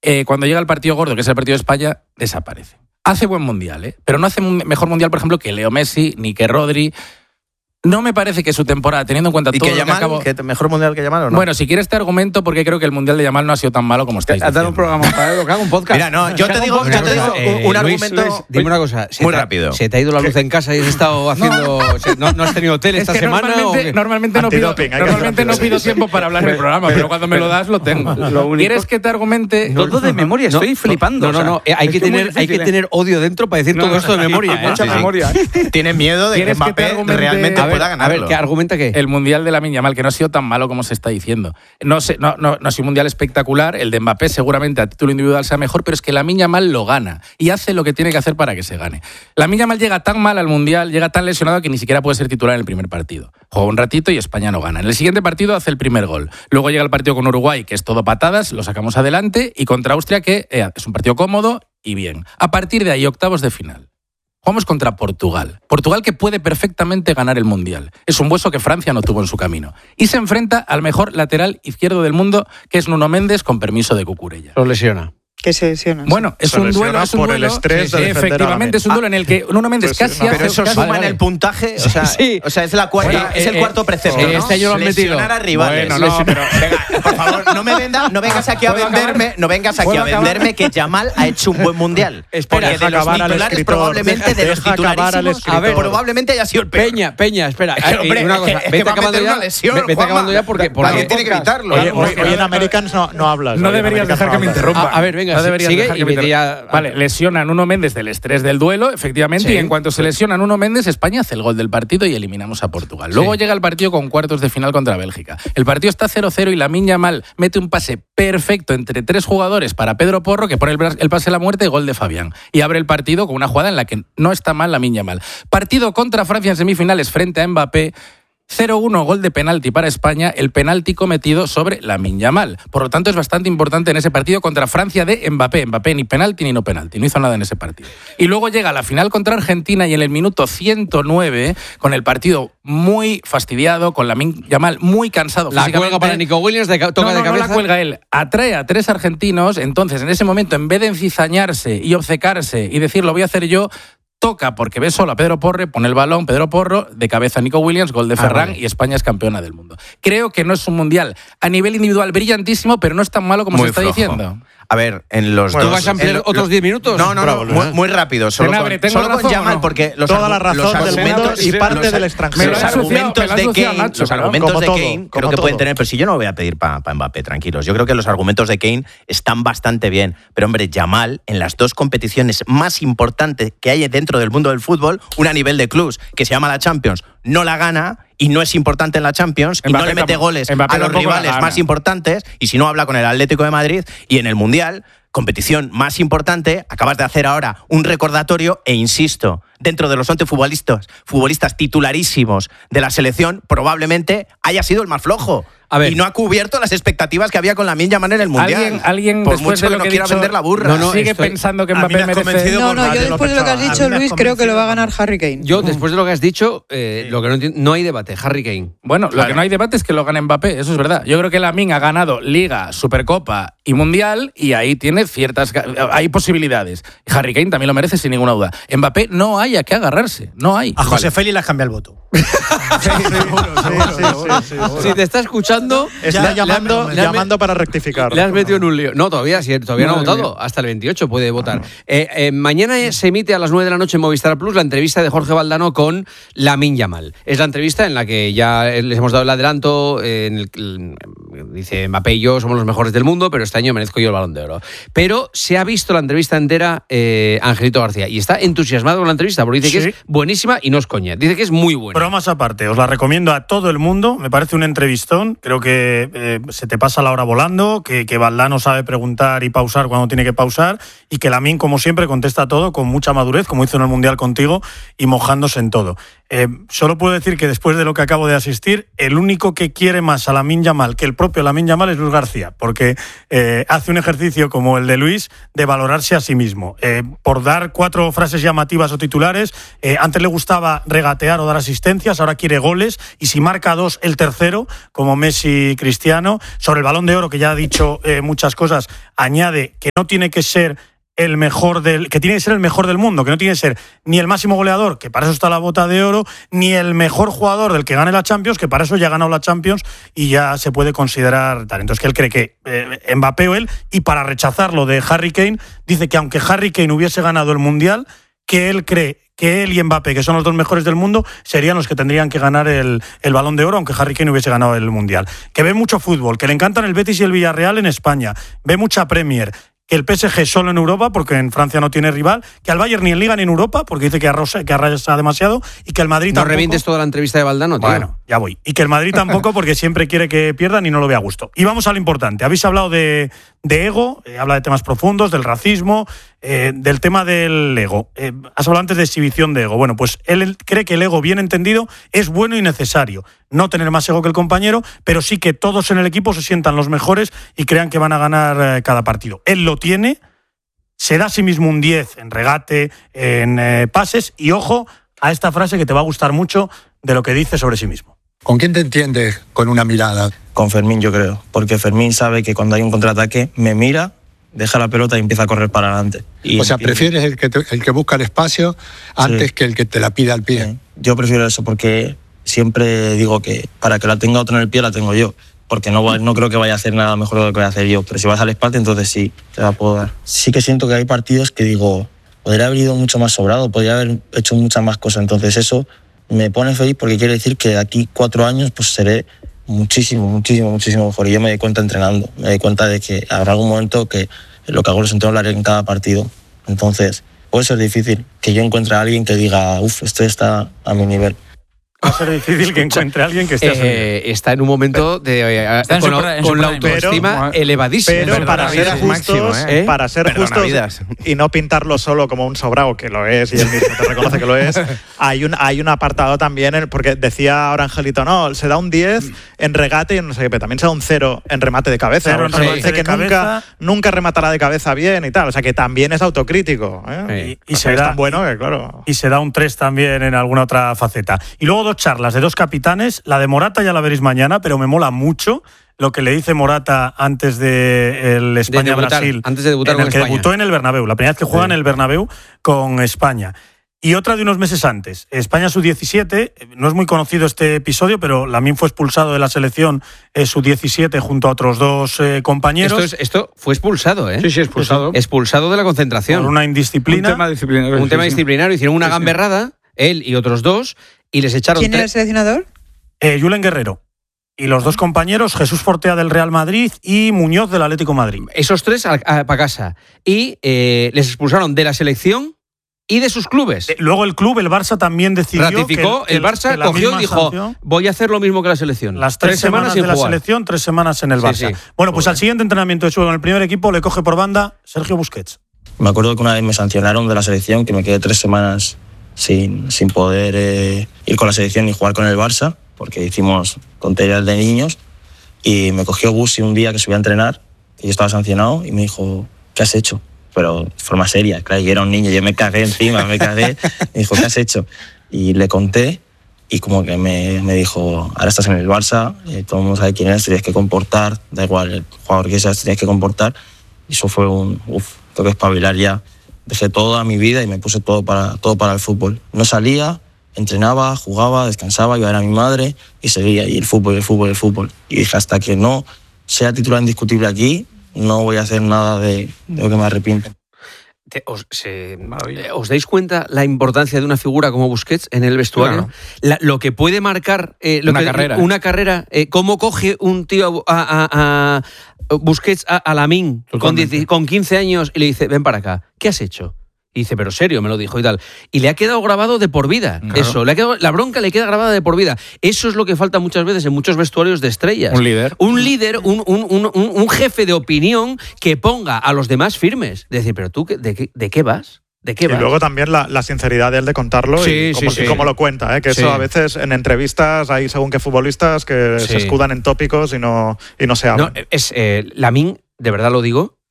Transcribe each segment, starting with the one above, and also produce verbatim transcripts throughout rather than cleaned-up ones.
eh, cuando llega el partido gordo, que es el partido de España, desaparece. Hace buen mundial, ¿eh? Pero no hace un mejor mundial, por ejemplo, que Leo Messi ni que Rodri. No me parece que su temporada, teniendo en cuenta ¿Y todo que lo que Yamal, acabo... que mejor mundial que Yamal o no? Bueno, si quieres te argumento porque creo que el mundial de Yamal no ha sido tan malo como estáis diciendo. Has dado un programa para él, que haga un podcast. Mira, no, yo te digo, yo te digo Eh, un, un Luis, argumento Luis, dime una cosa. ¿se muy te ha- rápido. ¿Se te ha ido la luz en casa y has estado haciendo... se- ¿No, no has tenido hotel esta Es que semana? normalmente, o qué? normalmente no pido, Antidoping, hay que normalmente hacer no pido tiempo para hablar en el programa, pero cuando me lo das lo tengo. Lo único- ¿Quieres que te argumente? Todo de memoria, No, estoy flipando. No, no, o sea, no. eh, Hay, es que que es muy tener, hay que difícil, ¿eh? tener odio dentro para decir No, todo no, esto de memoria. ¿eh? Mucha Sí, sí. memoria. Tiene miedo de que ¿Quieres que te Mbappé argumente? realmente A ver, pueda a ver, ganarlo. ¿qué argumenta qué? El mundial de Lamine Yamal, que no ha sido tan malo como se está diciendo. No, sé, no, no, no ha sido un mundial espectacular. El de Mbappé seguramente a título individual sea mejor, pero es que Lamine Yamal lo gana y hace lo que tiene que hacer para que se gane. Lamine Yamal llega tan mal al mundial, llega tan lesionado que ni siquiera puede ser titular en el primer partido. Juega un ratito y España no gana. En el siguiente partido hace el primer gol. Luego llega el partido con Uruguay, que es todo patadas, lo sacamos adelante, y contra Austria, que eh, es un partido cómodo y bien. A partir de ahí, octavos de final. Jugamos contra Portugal. Portugal que puede perfectamente ganar el Mundial. Es un hueso que Francia no tuvo en su camino. Y se enfrenta al mejor lateral izquierdo del mundo, que es Nuno Méndez, con permiso de Cucurella. Lo lesiona. Que se lesiona. Bueno, es Se un lesiona duelo, es un por el duelo. estrés de Sí, defender a efectivamente, Lamine. es un duelo en el que Nuno Méndez pues, casi no, hace... Pero eso casi- suma vale, en el vale. puntaje, o sea, Sí. o sea es la cuarta, Bueno, es el eh, cuarto precepto, eh, ¿no? este año lo han metido. Lesionar a rivales. Bueno, no, pero- Venga, por favor, no me venda, no vengas aquí a ¿Puedo venderme, acabar? no vengas aquí ¿Puedo a acabar? venderme que Yamal ha hecho un buen mundial. Espera, Porque deja de los acabar al titulares escritor, probablemente de los deja acabar al titularísimos, escritor. A ver, probablemente haya sido el peor. Peña, Peña, espera. Es que, eh, hombre, una es que- cosa, es que vete va a acabando meter ya. una lesión, ve- Vete Juanma. acabando ya porque... porque Alguien tiene que evitarlo. Oye, ¿no? hoy, hoy en no, Americans no, no hablas. No hoy en deberías Americans dejar que me hablas. interrumpa. A- a ver, venga, no deberías sigue dejar y que me vete interrumpa. ya- Vale, lesiona a Nuno Méndez del estrés del duelo, efectivamente, Sí. y en cuanto se lesiona a Nuno Méndez, España hace el gol del partido y eliminamos a Portugal. Luego Sí. llega el partido con cuartos de final contra Bélgica. El partido está cero cero y Lamine Yamal mete un pase perfecto entre tres jugadores para Pedro Porro, que pone el, bra- el pase a la muerte y gol de Fabián. Y abre el partido con una jugada en la que no está mal Lamine Yamal. Partido contra Francia en semifinales frente a Mbappé. cero uno, gol de penalti para España, el penalti cometido sobre Lamine Yamal. Por lo tanto, es bastante importante en ese partido contra Francia de Mbappé. Mbappé ni penalti ni no penalti, no hizo nada en ese partido. Y luego llega la final contra Argentina y en el minuto ciento nueve, con el partido muy fastidiado, con Lamine Yamal muy cansado La físicamente. cuelga para Nico Williams, de, ca- toca no, no, de cabeza. No la cuelga él, atrae a tres argentinos, entonces en ese momento, en vez de encizañarse y obcecarse y decir lo voy a hacer yo, toca porque ve solo a Pedro Porro, pone el balón, Pedro Porro, de cabeza Nico Williams, gol de Ah, Ferran vale. y España es campeona del mundo. Creo que no es un mundial a nivel individual brillantísimo, pero no es tan malo como Muy se está flojo. diciendo. A ver, en los Bueno, dos... ¿vas a ampliar en lo- otros diez minutos? No, no, Bravo, no, Luis, muy, ¿eh? muy rápido. Solo Senabre, con, ¿tengo solo con razón o Yamal, no? porque los, Toda la argu- razón los del argumentos... mundo y parte los- del Me extranjero. lo Los ha ensuciado, argumentos me lo ha de ensuciado Kane, Nacho, los perdón. argumentos Como de todo, Kane como creo que todo. pueden tener, pero si yo no voy a pedir para pa Mbappé, tranquilos. Yo creo que los argumentos de Kane están bastante bien, pero hombre, Yamal en las dos competiciones más importantes que hay dentro del mundo del fútbol, una a nivel de clubs que se llama la Champions, no la gana y no es importante en la Champions y Mbappé no le mete tampoco- goles Mbappé a los tampoco la rivales gana. más importantes y si no habla con el Atlético de Madrid y en el Mundial, competición más importante, acabas de hacer ahora un recordatorio e insisto, dentro de los once futbolistas, futbolistas titularísimos de la selección, probablemente haya sido el más flojo. A ver. Y no ha cubierto las expectativas que había con Lamine Yamal en el Mundial. Alguien, alguien Por después mucho de lo que no que he quiera dicho, vender la burra. No, no, sigue estoy- pensando que a mí Mbappé me has merece... convencido No, por no, yo Radio después de lo que has López dicho, Chaval. A mí me has Luis, creo que lo va a convencido. ganar Harry Kane. Yo, después de lo que has dicho, eh, lo que no entiendo, no hay debate. Harry Kane. Bueno, lo que no hay debate es que lo gane Mbappé, eso es verdad. Yo creo que Lamine ha ganado Liga, Supercopa y Mundial y ahí tiene ciertas... hay posibilidades. Harry Kane también lo merece sin ninguna duda. Mbappé no hay a qué agarrarse, no hay. A José Félix le has cambiado el voto. Si te está escuchando, Está le- le- llamando, le- le- llamando para rectificar. Le has metido en un lío. No, todavía, sí, todavía no ha Madre votado. Hasta el veintiocho puede votar. Eh, eh, mañana se emite a las nueve de la noche en Movistar Plus la entrevista de Jorge Valdano con Lamine Yamal. Es la entrevista en la que ya les hemos dado el adelanto. eh, en el, el- dice Mbappé y yo somos los mejores del mundo, pero este año merezco yo el Balón de Oro. Pero se ha visto la entrevista entera eh, Angelito García y está entusiasmado con la entrevista porque dice Sí. que es buenísima y no es coña. Dice que es muy buena. Bromas aparte, os la recomiendo a todo el mundo. Me parece un entrevistón. Creo que eh, se te pasa la hora volando, que, que Valdano sabe preguntar y pausar cuando tiene que pausar y que Lamine, como siempre, contesta todo con mucha madurez, como hizo en el Mundial contigo y mojándose en todo. Eh, solo puedo decir que después de lo que acabo de asistir, el único que quiere más a Lamine Yamal que el propio Lamine Yamal es Luis García, porque eh, hace un ejercicio como el de Luis de valorarse a sí mismo. Eh, por dar cuatro frases llamativas o titulares, eh, antes le gustaba regatear o dar asistencia. asistencias, ahora quiere goles, y si marca dos, el tercero, como Messi y Cristiano. Sobre el Balón de Oro, que ya ha dicho eh, muchas cosas, añade que no tiene que ser el mejor del, que tiene que ser el mejor del mundo, que no tiene que ser ni el máximo goleador, que para eso está la bota de oro, ni el mejor jugador del que gane la Champions, que para eso ya ha ganado la Champions y ya se puede considerar tal. Entonces que él cree que eh, Mbappé o él, y para rechazarlo de Harry Kane, dice que aunque Harry Kane hubiese ganado el Mundial, que él cree que él y Mbappé, que son los dos mejores del mundo, serían los que tendrían que ganar el, el Balón de Oro, aunque Harry Kane hubiese ganado el Mundial. Que ve mucho fútbol, que le encantan el Betis y el Villarreal en España, ve mucha Premier, que el P S G solo en Europa, porque en Francia no tiene rival, que al Bayern ni en Liga ni en Europa, porque dice que arrosa, que arrasa demasiado, y que el Madrid no tampoco. No revientes toda la entrevista de Valdano, tío. Bueno, ya voy. Y que el Madrid tampoco, porque siempre quiere que pierdan y no lo ve a gusto. Y vamos a lo importante. Habéis hablado de, de ego, eh, habla de temas profundos, del racismo, eh, del tema del ego. Eh, has hablado antes de exhibición de ego. Bueno, pues él cree que el ego, bien entendido, es bueno y necesario. No tener más ego que el compañero, pero sí que todos en el equipo se sientan los mejores y crean que van a ganar eh, cada partido. Él lo tiene. Se da a sí mismo un diez en regate, en eh, pases, y ojo a esta frase que te va a gustar mucho de lo que dice sobre sí mismo. ¿Con quién te entiendes con una mirada? Con Fermín, yo creo, porque Fermín sabe que cuando hay un contraataque me mira, deja la pelota y empieza a correr para adelante. Y o sea, prefieres el que, te, el que busca el espacio antes sí. que el que te la pida al pie. Sí. Yo prefiero eso porque siempre digo que para que la tenga otro en el pie la tengo yo. Porque no, no creo que vaya a hacer nada mejor de lo que voy a hacer yo. Pero si vas al espalda, entonces sí, te la puedo dar. Sí que siento que hay partidos que digo, podría haber ido mucho más sobrado, podría haber hecho muchas más cosas. Entonces eso me pone feliz porque quiere decir que de aquí cuatro años pues seré muchísimo, muchísimo, muchísimo mejor. Y yo me doy cuenta entrenando. Me doy cuenta de que habrá algún momento que lo que hago los entrenos lo haré en cada partido. Entonces puede ser difícil que yo encuentre a alguien que diga, uff, este está a mi nivel. Va a ser difícil que encuentre a alguien que esté eh, está en un momento de eh, con, la, con la autoestima pero, elevadísima. Pero verdad, para, ser justos, máximo, ¿eh? para ser Perdona, justos vidas. Y no pintarlo solo como un sobrado, que lo es, y él mismo te reconoce que lo es, hay un, hay un apartado también, en, porque decía ahora Angelito, no, se da un diez en regate y no sé qué, pero también se da un cero en remate de cabeza. Cero en remate dice de que cabeza. Nunca, nunca rematará de cabeza bien y tal, o sea que también es autocrítico. ¿eh? Y, y, se da, es tan bueno que, claro. Y se da un tres también en alguna otra faceta. Y luego dos charlas de dos capitanes, la de Morata ya la veréis mañana, pero me mola mucho lo que le dice Morata antes de el España-Brasil, antes de debutar en el con que España. debutó en el Bernabéu, la primera vez que juega sí. en el Bernabéu con España. Y otra de unos meses antes, España sub diecisiete, no es muy conocido este episodio, pero Lamine fue expulsado de la selección eh, sub diecisiete junto a otros dos eh, compañeros. Esto, es, esto fue expulsado, ¿eh? Sí, sí, expulsado. Expulsado de la concentración. Por una indisciplina. Un tema disciplinario. Un tema disciplinario, hicieron una sí, gamberrada, él y otros dos, y les echaron... ¿Quién era el seleccionador? Eh, Julen Guerrero. Y los dos compañeros, Jesús Fortea del Real Madrid y Muñoz del Atlético Madrid. Esos tres para casa. Y eh, les expulsaron de la selección y de sus clubes. Eh, luego el club, el Barça, también decidió... Ratificó, que, el Barça que cogió y dijo, sanción, voy a hacer lo mismo que la selección. Las tres, tres semanas, semanas de la selección, tres semanas en el Barça. Sí, sí. Bueno, pues Joder. Al siguiente entrenamiento de suelo en el primer equipo le coge por banda Sergio Busquets. Me acuerdo que una vez me sancionaron de la selección, que me quedé tres semanas sin, sin poder eh, ir con la selección ni jugar con el Barça, porque hicimos tonterías de niños, y me cogió Busi un día que subí a entrenar, y yo estaba sancionado, y me dijo, ¿qué has hecho? Pero de forma seria, claro, yo era un niño, yo me cagué encima, me cagué, me dijo, ¿qué has hecho? Y le conté, y como que me, me dijo, ahora estás en el Barça, eh, todo el mundo sabe quién eres, te tienes que comportar, da igual el jugador que seas, te tienes que comportar, y eso fue un, uff, tengo que espabilar ya. Dejé toda mi vida y me puse todo para, todo para el fútbol. No salía, entrenaba, jugaba, descansaba, iba a ver a mi madre y seguía. Y el fútbol, el fútbol, el fútbol. Y dije, hasta que no sea titular indiscutible aquí, no voy a hacer nada de, de lo que me arrepiento. Os, se, ¿Os dais cuenta la importancia de una figura como Busquets en el vestuario? Claro. La, lo que puede marcar eh, lo una, que, carrera. una carrera. Eh, ¿Cómo coge un tío a, a, a Busquets a, a Lamine con, con quince años y le dice, ven para acá, ¿qué has hecho? Y dice, pero serio, me lo dijo y tal. Y le ha quedado grabado de por vida. Claro. Eso, le ha quedado, la bronca le queda grabada de por vida. Eso es lo que falta muchas veces en muchos vestuarios de estrellas. Un líder. Un líder, un, un, un, un jefe de opinión que ponga a los demás firmes. De decir, pero tú, ¿de qué, de qué vas? ¿De qué y vas? luego también la, la sinceridad de él de contarlo sí, y cómo, sí, y sí. cómo lo cuenta, ¿eh? Que sí. eso a veces en entrevistas hay según qué futbolistas que sí. se escudan en tópicos y no, y no se hablan. No, es, eh, Lamine, de verdad lo digo,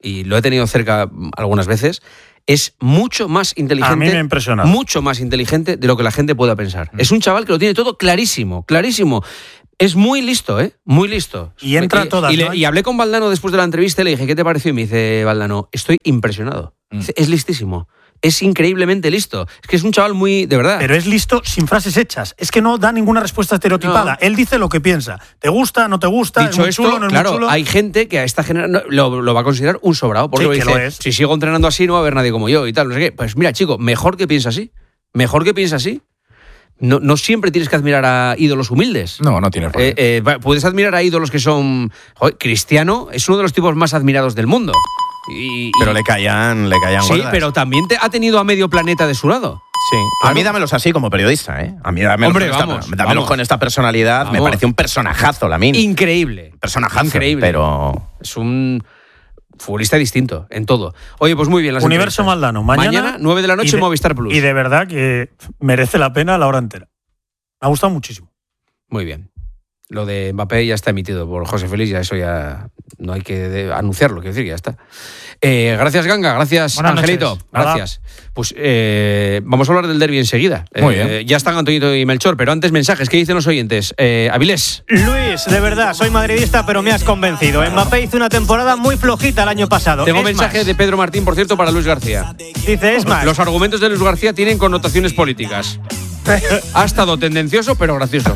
y lo he tenido cerca algunas veces, es mucho más inteligente. A mí me ha impresionado. Mucho más inteligente de lo que la gente pueda pensar. Mm. Es un chaval que lo tiene todo clarísimo, clarísimo. Es muy listo, ¿eh? Muy listo. Y entra y, todas, y, ¿no? le, y hablé con Valdano después de la entrevista y le dije, ¿qué te pareció? Y me dice Valdano, estoy impresionado. Mm. Dice, es listísimo. Es increíblemente listo. Es que es un chaval muy... de verdad. Pero es listo sin frases hechas. Es que no da ninguna respuesta estereotipada. No. Él dice lo que piensa. ¿Te gusta? ¿No te gusta? Dicho ¿Es muy esto, chulo? ¿No es claro, muy chulo? hay gente que a esta generación lo, lo va a considerar un sobrado. Porque sí, lo dice, que lo es. Si sigo entrenando así no va a haber nadie como yo y tal. No sé qué. Pues mira, chico, mejor que piensa así. Mejor que piensa así. No, no siempre tienes que admirar a ídolos humildes. No, no tienes por qué. Eh, eh, puedes admirar a ídolos que son... Joder, Cristiano es uno de los tipos más admirados del mundo. Y, y... Pero le caían, le caían Sí, gordas. pero también te ha tenido a medio planeta de su lado. Sí. A mí dámelos así como periodista, ¿eh? A mí dámelos, Hombre, con, vamos, esta, dámelos vamos. con esta personalidad. Vamos. Me parece un personajazo, Lamine. Increíble. Personajazo. Increíble. Pero... Es un... futbolista distinto en todo. Oye, pues muy bien. Las Universo Valdano. Mañana, Mañana, nueve de la noche, de, Movistar Plus. Y de verdad que merece la pena la hora entera. Me ha gustado muchísimo. Muy bien. Lo de Mbappé ya está emitido por José Félix, ya eso ya no hay que de, anunciarlo, quiero decir, ya está. Eh, gracias, Ganga, gracias, Buenas Angelito. Noches. Gracias. Pues eh, vamos a hablar del derbi enseguida. Muy eh, bien. Ya están Antoñito y Melchor, pero antes mensajes. ¿Qué dicen los oyentes? Eh, Avilés. Luis, de verdad, soy madridista, pero me has convencido. Mbappé hizo una temporada muy flojita el año pasado. Tengo Es mensaje más, de Pedro Martín, por cierto, para Luis García. Dice, es más. Los argumentos de Luis García tienen connotaciones políticas. Ha estado tendencioso, pero gracioso.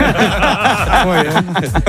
Muy bien.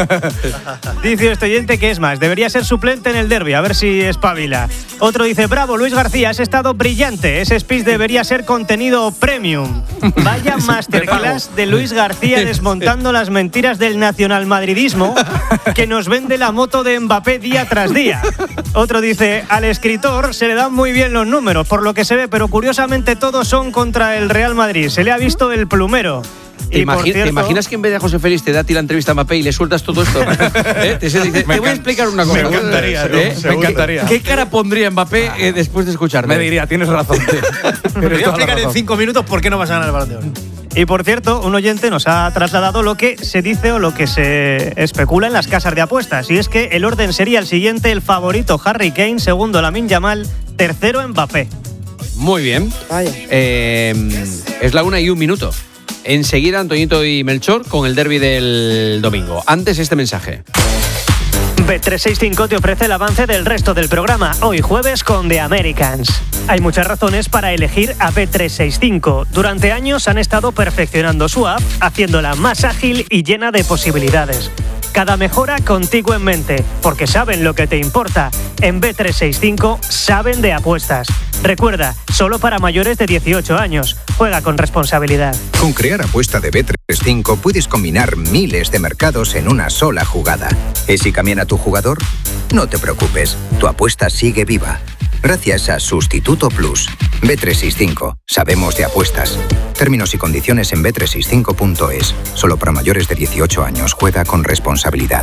Dice este oyente que es más, debería ser suplente en el derbi, a ver si espabila. Otro dice, bravo, Luis García, has estado brillante. Ese speech debería ser contenido premium. Vaya masterclass de Luis García desmontando las mentiras del nacionalmadridismo que nos vende la moto de Mbappé día tras día. Otro dice, al escritor se le dan muy bien los números, por lo que se ve, pero curiosamente todos son contra el Real Madrid. Se le ha visto el plumero. ¿Te, Y por imagi- cierto, ¿Te imaginas que en vez de a José Félix te da a ti la entrevista a Mbappé y le sueltas todo esto? ¿Eh? Te, se dice, te voy a explicar una cosa. Me encantaría, ¿Eh? ¿no? Me encantaría. ¿Qué cara pondría Mbappé eh, después de escucharme? Me diría, tienes razón. Tío. Te voy a explicar en cinco minutos por qué no vas a ganar el Balón de Oro. Y por cierto, un oyente nos ha trasladado lo que se dice o lo que se especula en las casas de apuestas. Y es que el orden sería el siguiente: el favorito Harry Kane, segundo Lamine Yamal, tercero Mbappé. Muy bien. Eh, es la una y un minuto. Enseguida Antoñito y Melchor con el derbi del domingo. Antes este mensaje. Bet trescientos sesenta y cinco te ofrece el avance del resto del programa, hoy jueves con The Americans. Hay muchas razones para elegir a Bet trescientos sesenta y cinco. Durante años han estado perfeccionando su app, haciéndola más ágil y llena de posibilidades. Cada mejora contigo en mente, porque saben lo que te importa. En Bet trescientos sesenta y cinco saben de apuestas. Recuerda, solo para mayores de dieciocho años. Juega con responsabilidad. Con Crear Apuesta de Bet trescientos sesenta y cinco puedes combinar miles de mercados en una sola jugada. ¿Y si cambian a tu jugador? No te preocupes, tu apuesta sigue viva. Gracias a Sustituto Plus. Bet trescientos sesenta y cinco. Sabemos de apuestas. Términos y condiciones en bet trescientos sesenta y cinco punto es. Solo para mayores de dieciocho años. Juega con responsabilidad.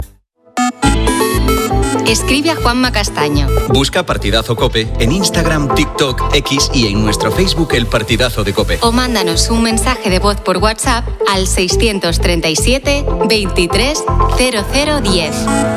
Escribe a Juanma Castaño. Busca Partidazo COPE en Instagram, TikTok, X y en nuestro Facebook El Partidazo de COPE. O mándanos un mensaje de voz por WhatsApp al seiscientos treinta y siete, veintitrés, cero cero diez.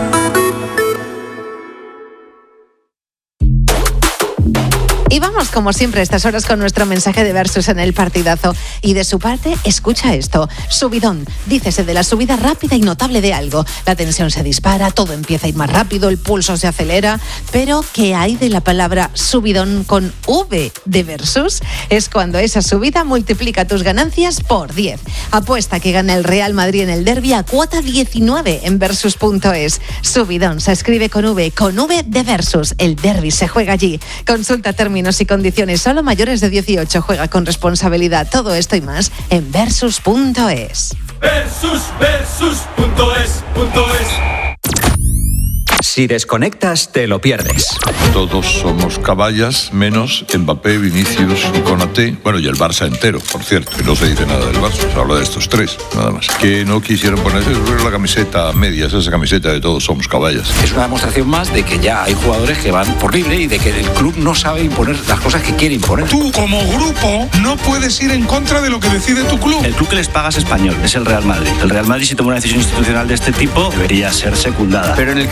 Y vamos, como siempre, a estas horas con nuestro mensaje de Versus en el Partidazo. Y de su parte, escucha esto. Subidón. Dícese de la subida rápida y notable de algo. La tensión se dispara, todo empieza a ir más rápido, el pulso se acelera. Pero, ¿qué hay de la palabra subidón con V de Versus? Es cuando esa subida multiplica tus ganancias por diez. Apuesta que gana el Real Madrid en el derbi a cuota diecinueve en versus punto es. Subidón se escribe con V, con V de Versus. El derbi se juega allí. Consulta términos y condiciones. Solo mayores de dieciocho. Juega con responsabilidad. Todo esto y más en versus punto es. Versus, versus punto es, punto es. Si desconectas, te lo pierdes. Todos somos caballas, menos Mbappé, Vinicius y Konaté. Bueno, y el Barça entero, por cierto. Que no se dice nada del Barça, se habla de estos tres, nada más. Que no quisieron ponerse la camiseta a medias, esa camiseta de todos somos caballas. Es una demostración más de que ya hay jugadores que van por libre y de que el club no sabe imponer las cosas que quiere imponer. Tú, como grupo, no puedes ir en contra de lo que decide tu club. El club que les paga es español, es el Real Madrid. El Real Madrid, si toma una decisión institucional de este tipo, debería ser secundada. Pero en el caso de Vinicius,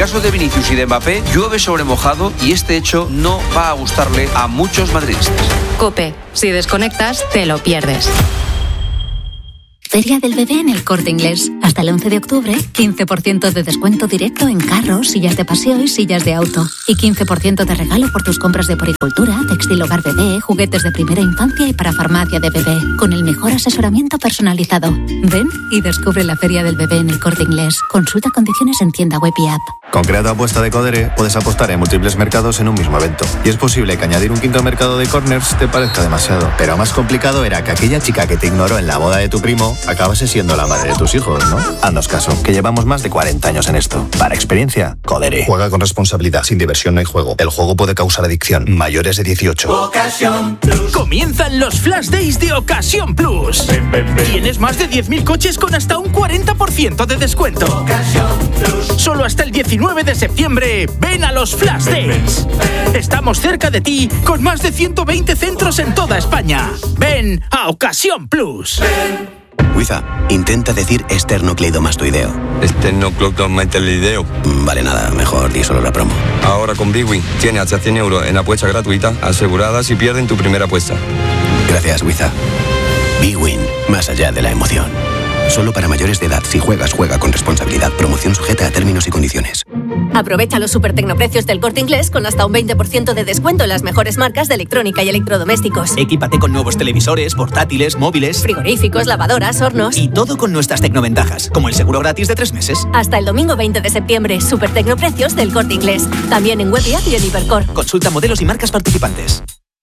Vinicius y de Mbappé, llueve sobre mojado y este hecho no va a gustarle a muchos madridistas. COPE. Si desconectas, te lo pierdes. Feria del Bebé en El Corte Inglés. Hasta el once de octubre, quince por ciento de descuento directo en carros, sillas de paseo y sillas de auto. Y quince por ciento de regalo por tus compras de poricultura, textil hogar bebé, juguetes de primera infancia y para farmacia de bebé. Con el mejor asesoramiento personalizado. Ven y descubre la Feria del Bebé en El Corte Inglés. Consulta condiciones en tienda web y app. Con Creato Apuesta de Codere puedes apostar en múltiples mercados en un mismo evento. Y es posible que añadir un quinto mercado de corners te parezca demasiado. Pero más complicado era que aquella chica que te ignoró en la boda de tu primo acabase siendo la madre de tus hijos, ¿no? Haznos caso, que llevamos más de cuarenta años en esto. Para experiencia, Codere. Juega con responsabilidad. Sin diversión no hay juego. El juego puede causar adicción. Mayores de dieciocho. Ocasión Plus. Comienzan los Flash Days de Ocasión Plus. Ven, ven, ven. Tienes más de diez mil coches con hasta un cuarenta por ciento de descuento. Ocasión Plus. Solo hasta el diecinueve de septiembre. Ven a los Flash Days. Estamos cerca de ti con más de ciento veinte centros en toda España. Ven a Ocasión Plus. Ven. Wiza, intenta decir esternocleidomastoideo. Esternocleidomastoideo. Vale, nada, mejor di solo la promo. Ahora con Bwin tiene hasta cien euros en apuesta gratuita asegurada si pierden tu primera apuesta. Gracias, Wiza. Bwin, más allá de la emoción. Solo para mayores de edad. Si juegas, juega con responsabilidad. Promoción sujeta a términos y condiciones. Aprovecha los super tecnoprecios del Corte Inglés con hasta un veinte por ciento de descuento en las mejores marcas de electrónica y electrodomésticos. Equípate con nuevos televisores, portátiles, móviles, frigoríficos, lavadoras, hornos. Y todo con nuestras tecnoventajas, como el seguro gratis de tres meses. Hasta el domingo veinte de septiembre, super tecnoprecios del Corte Inglés. También en web y app y en Hipercor. Consulta modelos y marcas participantes.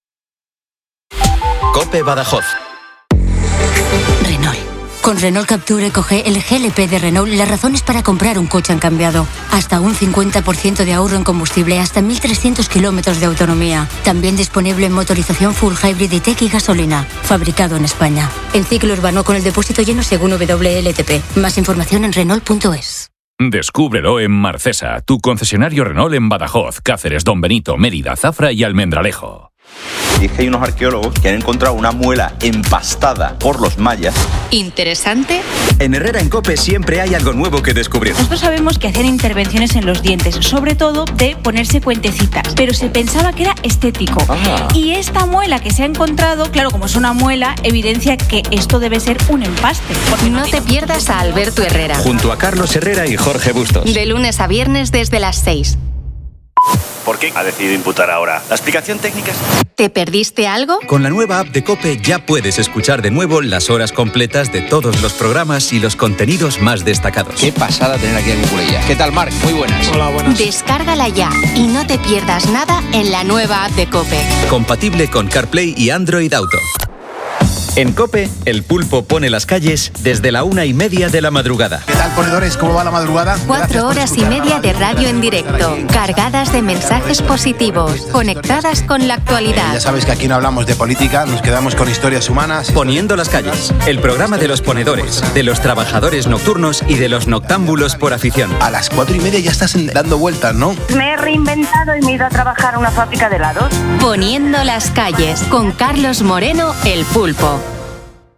COPE Badajoz. Renault. Con Renault Capture Eco G, el G L P de Renault, las razones para comprar un coche han cambiado. Hasta un cincuenta por ciento de ahorro en combustible, hasta mil trescientos kilómetros de autonomía. También disponible en motorización full hybrid y tech y gasolina. Fabricado en España. En ciclo urbano con el depósito lleno según W L T P. Más información en Renault punto es. Descúbrelo en Marcesa, tu concesionario Renault en Badajoz, Cáceres, Don Benito, Mérida, Zafra y Almendralejo. Y es que hay unos arqueólogos que han encontrado una muela empastada por los mayas. ¿Interesante? En Herrera en COPE siempre hay algo nuevo que descubrir. Nosotros sabemos que hacían intervenciones en los dientes, sobre todo de ponerse cuentecitas, pero se pensaba que era estético. Ah. Y esta muela que se ha encontrado, claro, como es una muela, evidencia que esto debe ser un empaste. No te pierdas a Alberto Herrera. Junto a Carlos Herrera y Jorge Bustos. De lunes a viernes desde las seis. ¿Por qué ha decidido imputar ahora? ¿La explicación técnica es...? ¿Te perdiste algo? Con la nueva app de COPE ya puedes escuchar de nuevo las horas completas de todos los programas y los contenidos más destacados. Qué pasada tener aquí a Nicolella. ¿Qué tal, Marc? Muy buenas. Hola, buenas. Descárgala ya y no te pierdas nada en la nueva app de COPE. Compatible con CarPlay y Android Auto. En COPE, el pulpo pone las calles desde la una y media de la madrugada. ¿Qué tal, ponedores? ¿Cómo va la madrugada? Cuatro horas y media de radio en directo, cargadas de mensajes positivos, conectadas con la actualidad. Ya sabes que aquí no hablamos de política, nos quedamos con historias humanas. Poniendo las calles, el programa de los ponedores, de los trabajadores nocturnos y de los noctámbulos por afición. A las cuatro y media ya estás dando vueltas, ¿no? Me he reinventado y me he ido a trabajar a una fábrica de helados. Poniendo las calles, con Carlos Moreno, el pulpo.